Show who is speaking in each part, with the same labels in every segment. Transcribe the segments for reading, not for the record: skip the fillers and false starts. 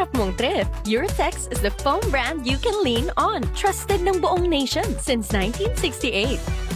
Speaker 1: pangarap mong trip, Eurotex is the foam brand you can lean on. Trusted ng buong nation since 1968.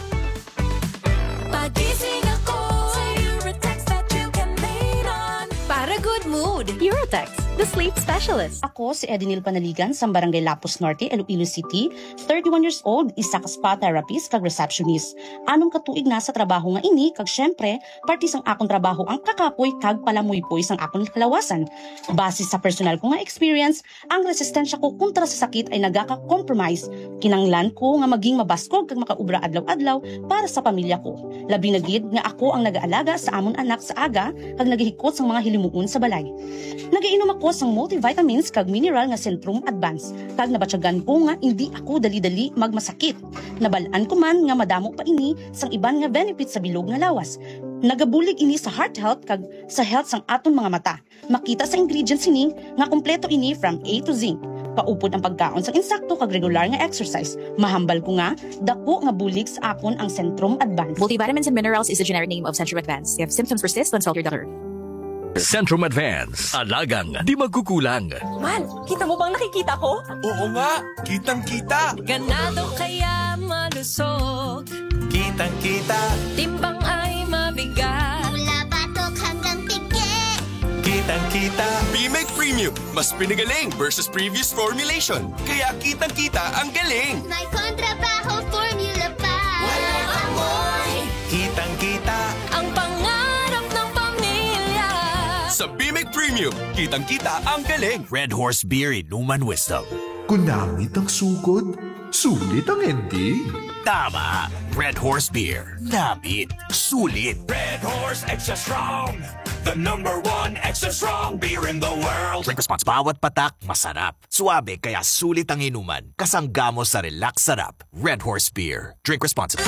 Speaker 2: Pagising ako sa Eurotex that you can lean on. Para good mood.
Speaker 1: Eurotex, the sleep specialist.
Speaker 3: Ako si Edinil Panaligan sa Barangay Lapus Norte, Iloilo City, 31 years old, isa ka spa therapist kag receptionist. Anong katuig na sa trabaho nga ini kag syempre parte sang akong trabaho ang kakapoy kag palamuypoy sang akong kalawasan. Base sa personal ko nga experience, ang resistensya ko kontra sa sakit ay nagaka-compromise. Kinanglan ko nga maging mabaskog kag makaubra adlaw-adlaw para sa pamilya ko. Labi na gid nga ako ang nagaalaga sa amon anak sa aga kag nagahikot sang mga hilimuon sa balay. Nagainom ako sang multivitamins kag mineral nga Centrum Advance. Kag nabatyagan ko nga hindi ako dali-dali magmasakit. Nabalaan ko man nga madamo pa ini sang iban nga benefits sa bilog nga lawas. Nagabulig ini sa heart health kag sa health sang aton mga mata. Makita sa ingredients ini nga kompleto ini from A to Z. Paupod ang pagkaon sa insakto kag regular nga exercise. Mahambal ko nga dako nga bulig sa akon ang Centrum Advance.
Speaker 4: Multivitamins and minerals is the generic name of Centrum Advance. If symptoms persist, consult your doctor.
Speaker 5: Centrum Advance. Alagang di magkukulang.
Speaker 2: Man, kita mo bang nakikita ko?
Speaker 6: Oo nga, kitang-kita.
Speaker 2: Ganado kaya malusog.
Speaker 6: Kitang-kita.
Speaker 2: Timbang ay mabigat.
Speaker 7: Mula batok hanggang pigi.
Speaker 6: Kitang-kita. Bimig Premium, mas pinagaling versus previous formulation. Kaya kitang-kita ang galing.
Speaker 7: May kontrabaho formula pa.
Speaker 2: Walang amoy.
Speaker 6: Kitang-kita.
Speaker 2: Ang pangarap ng pamilya.
Speaker 6: Sa Bimig Premium, kitang-kita ang galing.
Speaker 8: Red Horse Beer Inuman Wisdom.
Speaker 9: Kunangit ang sugod, sulit ang ending.
Speaker 8: Tama! Red Horse Beer. Namit. Sulit.
Speaker 6: Red Horse Extra Strong. The #1 extra strong beer in the world.
Speaker 8: Drink response. Bawat patak, masarap. Suabe, kaya sulit ang inuman. Kasangga mo sa relax sarap. Red Horse Beer. Drink responsibly.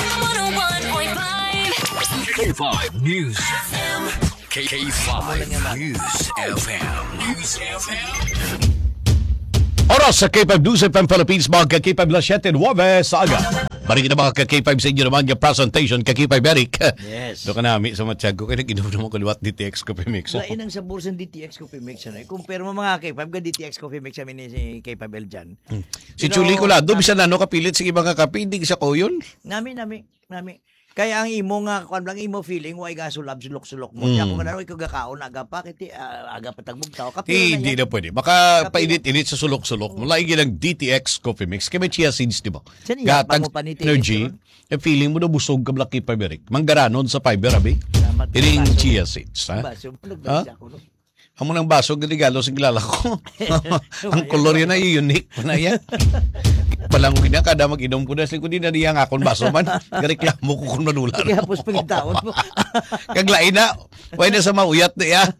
Speaker 2: 101.5
Speaker 5: K5 News FM. K5 News FM. News FM. Oras sa K5 News FM Philippines, mga K5 7 sa aga. Balik na mga K5 sa inyo naman yung presentation K5 Eric.
Speaker 10: Yes.
Speaker 5: Doon ka namin sa matsyag ko, kaya nag-inom naman ko liwat DTX Coffee Mix.
Speaker 10: Lain ang sabor sa DTX Coffee Mix. Compare mo mga K5, ka DTX Coffee Mix kami ni si K5L dyan.
Speaker 5: Si Chuli ko lang, doon bisa na kapilit sa ibang kape, hindi sa ko yun.
Speaker 10: Nami. Kaya ang imo nga, kung lang imo feeling, huwag ka sulab-sulok-sulok mo. Kaya kung kanaro, ikaw gakaon, aga pa, aga patagmog tao.
Speaker 5: Hindi na pwede. Baka painit-init sa sulok-sulok mo. Laigi ng DTX Coffee Mix. Kaya may chia seeds, di ba? Gatang energy. E feeling mo na busog ka blaki fiber. Manggaranon sa fiber, abi. Iring chia seeds. Ha? Ang munang baso, regalo sa kilala ko. Ang kolor yan ay unique. Panaya. Palang ko kada mag-inom ko na. Kung di na niyang akong baso man, gareklamo ko kung manular.
Speaker 10: Kaya pos pagitaon mo.
Speaker 5: Kaglain na. Pwede na sa mauyat na ya.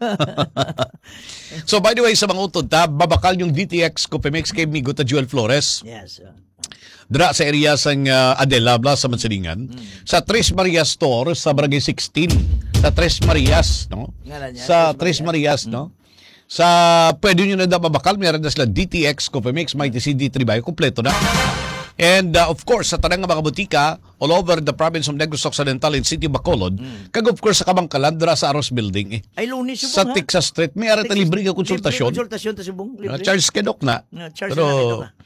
Speaker 5: So by the way, sa mga utod ta, babakal yung DTX Coffee Mix kay Migo ta Joel Flores.
Speaker 10: Yes.
Speaker 5: Dra sa area sang Adela, sa Mansilingan. Sa Tres Marias Store, sa Barangay 16. Sa Tres Marias, no? Sa Tres Marias, no? Sa pwede nyo na babakal, meron na sila DTX Coffee Mix, may CD3 ba? Kompleto na. And of course, sa tanang mga butika, all over the province of Negros Occidental and City of Bacolod, kag of course sa Kabangkalan, dira sa Aros Building.
Speaker 10: Ay, Lunes yung
Speaker 5: sa Texas Street, may arata libre ka konsultasyon.
Speaker 10: Libre konsultasyon, ta subong.
Speaker 5: Charge kay Doc na.
Speaker 10: Charge
Speaker 5: pero,
Speaker 10: na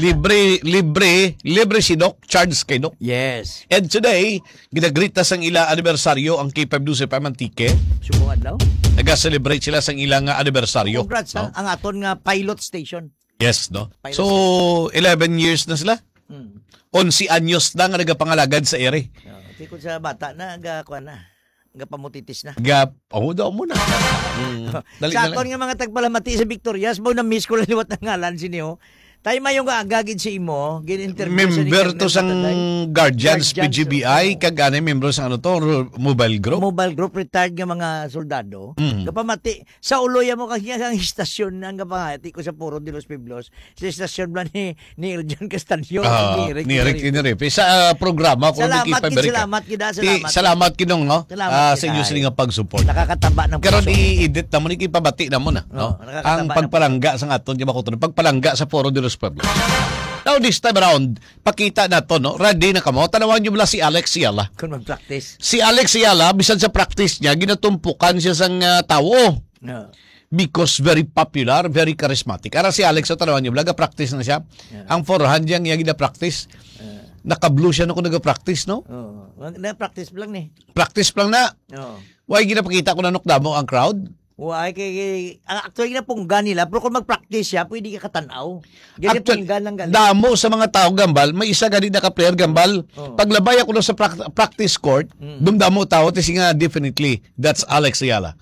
Speaker 5: libre si Doc, charge kay Doc.
Speaker 10: Yes.
Speaker 5: And today, ginagritas ang ila anibersaryo ang K5 News FM Antique.
Speaker 10: Subong adlaw.
Speaker 5: Nag-celebrate sila sa ilang anibersaryo.
Speaker 10: Congrats, no? Ang aton nga pilot station.
Speaker 5: Yes, no? So, 11 years na sila. 11 anyos na nga nagapangalagad sa ere.
Speaker 10: Tikot sa bata na, kuha na. Pamutitis na.
Speaker 5: Daw mo na.
Speaker 10: Sa aton nga mga tagpalamati sa Victorias, mo na miss ko lang liwat ng ngalan siniyo. Tayo mayong agagid si imo, gin-interview
Speaker 5: member to sang Guardians PGBI, kagane membro sa mobile group.
Speaker 10: Mobile group retired nga mga soldado. Kapamati sa uloya mo kanya kang istasyon nga pangati ko sa Puro de los Pueblos. Sa istasyon ba ni Eljan Castanyo,
Speaker 5: ni Rick sa programa ko salamat kinong no. Sa inyo sila nga pag-support.
Speaker 10: Nakakataba ng
Speaker 5: karon i-edit na mo ni kipabati na mo na, no. Ang pagpalangga sa aton di ba ko pagpalangga sa Puro de los Pueblos. Now this time around, pakita na to, no? Ready na kamo. Tanawan nyo mula si Alex Yala.
Speaker 10: Kung mag-practice.
Speaker 5: Si Alex Yala, bisan sa practice niya, ginatumpukan siya sang tao.
Speaker 10: No.
Speaker 5: because very popular, very charismatic. Ara si Alex, sa tanawan niyo, practice na siya. Ang forehand niyang iyang gina-practice. Naka-blue siya na kung nag-practice, no?
Speaker 10: Na-practice lang ni.
Speaker 5: Practice lang na. Why ginapakita ko na nukdamo ang crowd?
Speaker 10: Why kay actually na punggan nila, pero kung mag-practice siya, pwede ka katanaw. Ganyan punggan lang galing.
Speaker 5: Damo sa mga tao gambal, may isa ganit na ka-player gambal. Paglabay ako sa practice court, dumdamo tao, kasi nga definitely, that's Alex Ayala.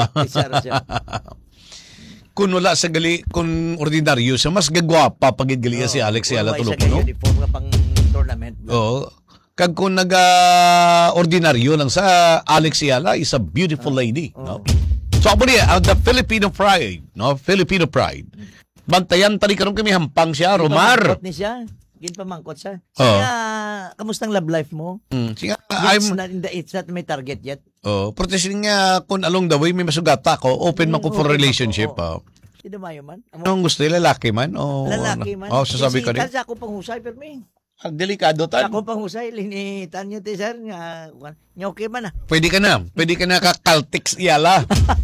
Speaker 5: Kung wala sa gali, kung ordinaryo siya, mas gagwapa pag gali si Alex Ayala tulog, no?
Speaker 10: Uniform nga pang tournament.
Speaker 5: Oo. Kag kung ordinaryo lang sa Alex Ayala is a beautiful lady, no? So abo niya, the Filipino pride, no? Filipino pride. Bantayan tari karon kami hampang siya, Romar.
Speaker 10: Ni siya. Ginpamangkot siya. Siya, kamustang love life mo?
Speaker 5: Siya,
Speaker 10: it's not my target yet.
Speaker 5: Protesting nga kung along the way may masugata ko, open man ko for relationship.
Speaker 10: Sino mayo man?
Speaker 5: Anong gusto nila, lalaki man?
Speaker 10: Lalaki man.
Speaker 5: Sasabi ko rin.
Speaker 10: Kasi ako panghusay, pero may.
Speaker 5: Ang delikado tan.
Speaker 10: Ako panghusay, linitan nyo, sir. Okay man
Speaker 5: Pwede ka na kakaltix iyala.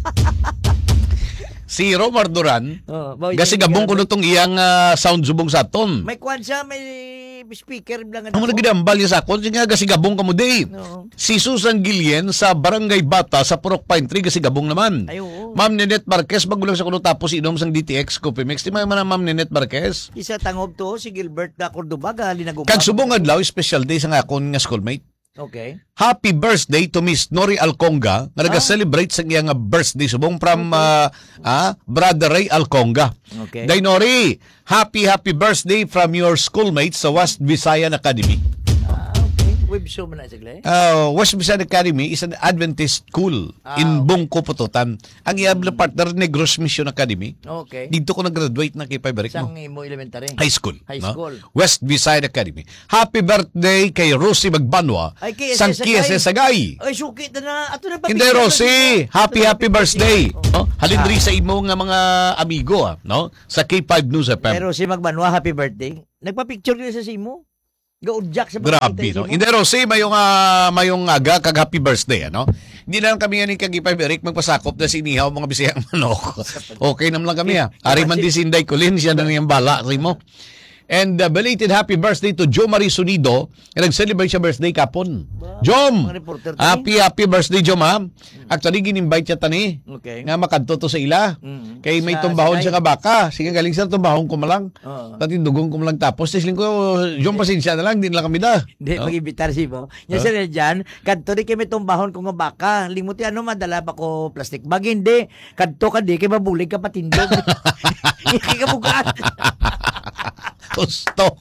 Speaker 5: Si Romar Duran, kasi gabong ko nitong iyang sound subong sa aton.
Speaker 10: May kwan siya, may speaker lang.
Speaker 5: Ang nagidambal yung sa akon, nga kasi gabong ka mo di. Si Susan Gillian sa Barangay Bata sa Purok Pine Tree, kasi gabong naman. Ma'am Ninette Marquez, bagulang sa kuno tapos inom sang DTX Coffee Mix. Di man na Ma'am Ninette Marquez.
Speaker 10: Isa tangob to, si Gilbert na Cordoba, gali nagubang.
Speaker 5: Kag subong adlaw, special day sa akon nga schoolmate.
Speaker 10: Okay.
Speaker 5: Happy birthday to Miss Nori Alconga nga nag-celebrate sa iyang birthday subong from Brother Ray Alconga.
Speaker 10: Okay.
Speaker 5: Day Nori, happy birthday from your schoolmates sa West Visayan Academy.
Speaker 10: Web show mo na sigla
Speaker 5: West Visayan Academy is an Adventist school in Bungko, Pututan. Ang iyang partner Negros Mission Academy.
Speaker 10: Okay.
Speaker 5: Dito ko nag-graduate na kay Paibarik mo.
Speaker 10: Sang mo elementary?
Speaker 5: High school.
Speaker 10: High school.
Speaker 5: West Visayan Academy. Happy birthday kay Rosie Magbanwa. Sang KSS Sagay.
Speaker 10: Ay, sukit na. Ato na pa.
Speaker 5: Hindi, Rosie. Happy birthday. Halindri sa imo nga mga amigo, no? Sa K5 News FM.
Speaker 10: Pero si Magbanwa, happy birthday. Nagpa-picture din sa simo. Gaudjak sa
Speaker 5: grabe, no? Hindi, Rosie, mayong aga kag happy birthday, ano? Hindi na lang kami yan kag K5 Eric magpasakop na sinihaw mga bisayang manok. Okay naman lang kami, ha? Ari man di sinday kulin, siya na niyang bala, mo. And belated happy birthday to Jo Marie Sunido. Nag-celebrate siya birthday kapon. Jom! Happy birthday, Jom, ha? Actually, gin-invite siya tani.
Speaker 10: Okay.
Speaker 5: Nga makadto to sa ila. Kay may tumbahon siya nga baka. Sige, galing siya, tumbahon ko malang. Pati dugong ko malang tapos. Tisling ko, Jom, pasensya na lang. Di na lang kami da.
Speaker 10: Hindi, mag-ibitar si mo. Yan sila dyan, kadto di kay may tumbahon ko nga baka. Limuti madala pa ko plastic bag. Hindi, kadto ka di, kay mabulig ka patindog. Hindi ka bugaan.
Speaker 5: Gusto.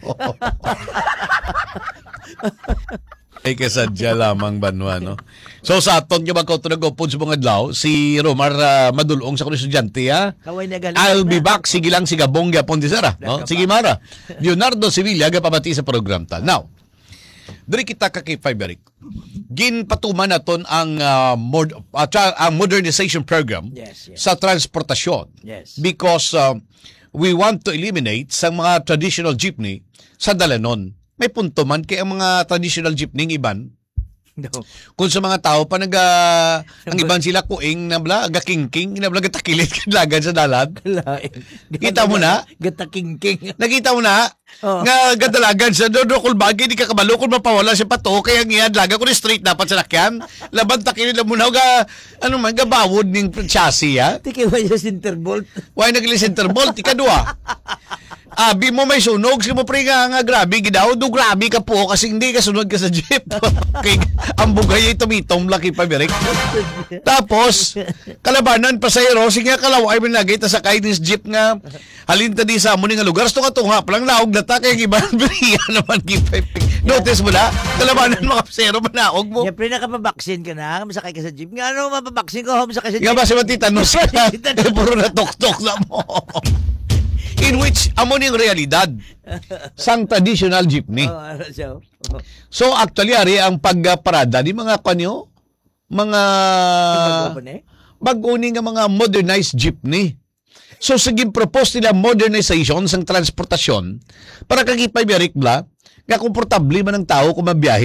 Speaker 5: Ay kasadya lamang banwa, no? So sa aton yung magkauto nag-upod sa mga adlaw, si Romar madulong sa kuno estudyante, ha? I'll be back. Sige lang, si Gabong Gapon di Sara, no? Sige Mara. Leonardo Sevilla gapamati sa program ta. Now, diri kita ka kay Fiberic. Ginpatuman naton ang modernization program sa transportasyon. Because we want to eliminate sa mga traditional jeepney sa dalanon. May punto man kay ang mga traditional jeepney ng iban. Kung sa mga tao pa ang iban sila kuing na bla gakingking na bla gatakilit kadlagan sa dalan. Kita mo na
Speaker 10: gatakingking.
Speaker 5: Nakita mo na nga gadalagan sa dodokol bagi di ka kabalo kung mapawala siya pato kaya ngiyad laga ko ni straight dapat sa lakyan. Laban takilid mo na ga gabawod ning chassis, ha.
Speaker 10: Tiki wa sa centerbolt.
Speaker 5: Why nagli centerbolt ikadua. Abi mo may sunog, si mo pre nga grabe gidaw, do grabe ka po kasi hindi ka sunod ka sa jeep. Okay, ang bugay ay tumitom laki pa Berek. Tapos kalabanan pasayro sige kalaway man lagi ta sa kainis jeep nga halin ta di sa amo nga lugar sto ka tunga lang naog data kay giban beriya naman gipay. Notice mo na kalabanan mga pasayro manaog mo.
Speaker 10: Ya pre nakapabaksin ka na, masakay ka sa jeep. Nga ano mapabaksin ka masakay sa jeep.
Speaker 5: Nga ba si matitanos ka? Puro na tok-tok na mo. In which, amo ning realidad sang traditional jeepney. So actually, ari ang pagparada ni mga kanyo, mga bag-uni nga mga modernized jeepney. So sige propose nila modernization sang transportasyon para kakipay Berikbla, nga komportable man ang tao kung mabiyahe.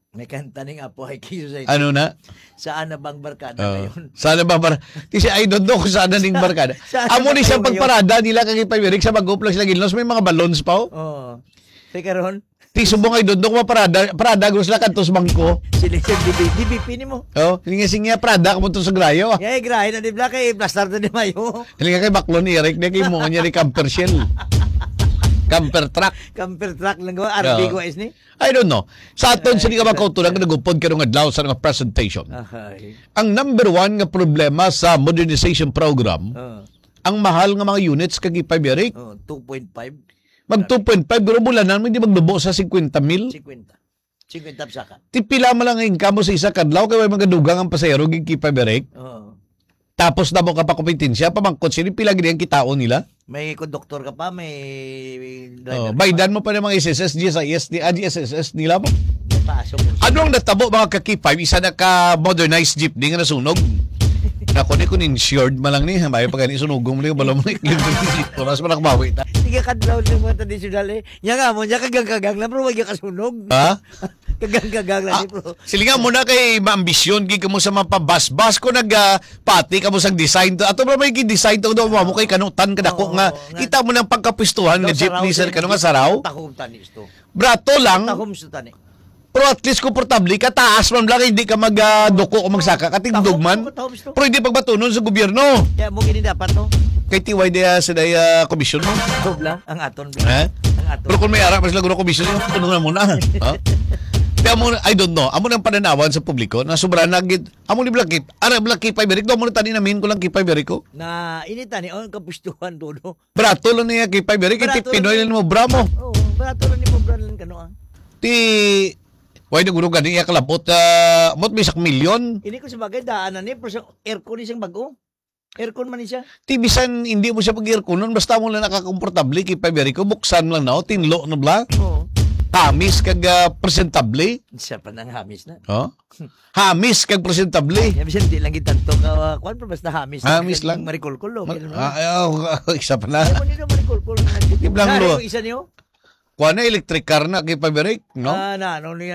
Speaker 10: May kanta ning Apo ay Society.
Speaker 5: Ano na?
Speaker 10: Saan na bang barkada
Speaker 5: Oh.
Speaker 10: ngayon?
Speaker 5: Sana ba Kasi I don't know kung saan na ning barkada.
Speaker 10: Saan
Speaker 5: Amo
Speaker 10: ba
Speaker 5: ni siya
Speaker 10: kayo
Speaker 5: pagparada nila kay Payberik sa mag-up lang sila ginlos may mga balloons pa oh.
Speaker 10: Oh. Teka ron,
Speaker 5: Ti subong ay dondok parada gusto sila kantos bangko.
Speaker 10: sila sa DBP ni mo.
Speaker 5: Oh, singa Prada kamo to sa grayo.
Speaker 10: Yay, grahe na di bla kay plaster na di mayo.
Speaker 5: Hindi kay baklo ni Eric na kay mo niya ni camper shell. Camper truck.
Speaker 10: Camper truck lang gawa, RB ko is ni.
Speaker 5: I don't know. Sa aton sini ka makautulang nagupod karon nga adlaw sa nga presentation.
Speaker 10: Ahay.
Speaker 5: Ang number one nga problema sa modernization program,
Speaker 10: Oh.
Speaker 5: ang mahal nga mga units kag Payberik.
Speaker 10: Oh, 2.5.
Speaker 5: Mag 2.5 pero bulanan mo hindi magdubo sa 50,000.
Speaker 10: 50. 50 saka.
Speaker 5: Ti pila mo lang ang income mo sa isa kadlaw kay may mga dugang ang pasahero gid Payberik.
Speaker 10: Oh.
Speaker 5: Tapos na mo ka pa kompetensya pamangkot sila pila gid ang kitaon nila.
Speaker 10: May conductor ka pa, may
Speaker 5: Oh,
Speaker 10: driver ka pa.
Speaker 5: baydan mo pa ng mga SSS sa SSS nila mo.
Speaker 10: May pasok mo.
Speaker 5: Ano ang natabo mga ka-K5 isa na ka modernized jeepney nga nasunog. Ako ni kun insured malang ni may pa gani sunugong mo balom ni oras man nakabawi ta.
Speaker 10: Sige kadlaw ng mga traditional eh. Nya nga mo, nya kagang-kagang lang, bro, wag ka kasunog.
Speaker 5: Ha?
Speaker 10: Kagang-kagang lang, bro.
Speaker 5: Silingan mo na kay maambisyon gid mo sa mapabas-bas ko pati ka mo sang design to. Ato ba may design to daw mo kay kanutan kadako nga kita mo nang pagkapistuhan nga jeepney sir kanu nga saraw.
Speaker 10: Takom tanis to.
Speaker 5: Brato lang.
Speaker 10: Takom sa tani.
Speaker 5: Pero at least komportable ka taas man lang hindi ka magduko o magsaka kating dugman. Pero hindi pagbatunon sa gobyerno.
Speaker 10: Kaya mo gini dapat to.
Speaker 5: Kay TY dia sa komisyon mo.
Speaker 10: Dobla ang aton.
Speaker 5: Ha?
Speaker 10: Ang aton.
Speaker 5: Pero kung may ara mas laguro komisyon tununan mo na. Ha? Kaya mo I don't know. Amo nang pananawan sa publiko na sobra na gid. Amo ni Blakip. Ara Blakip Payberik do mo tani namin ko lang kay Payberik ko.
Speaker 10: Na inita ni on kapustuhan todo.
Speaker 5: Brato lang niya kay Payberik kay Pinoy lang mo bramo.
Speaker 10: Oo, barato lang ni mo brand kano.
Speaker 5: Ti why na guro gani iya kalabot mot bisak milyon.
Speaker 10: Ini ko sa bagay daanan ni pero aircon ni siyang bago. Aircon man ni siya.
Speaker 5: Ti bisan hindi mo siya pag-airconon basta mo lang nakakomportable kay Payberik ko buksan lang na tinlo na bla.
Speaker 10: Oo.
Speaker 5: Hamis kag presentable.
Speaker 10: Siya pa nang hamis na.
Speaker 5: Oh? Hamis kag presentable.
Speaker 10: Ya bisan di lang gitanto ka kuan pero basta hamis.
Speaker 5: Hamis lang.
Speaker 10: Marikulkulo.
Speaker 5: Isa pa na.
Speaker 10: Ay mo ni marikulkulo.
Speaker 5: Iblang lo.
Speaker 10: Isa niyo?
Speaker 5: Kuha na electric car na kay Payberik, no?
Speaker 10: Ah, na ano niya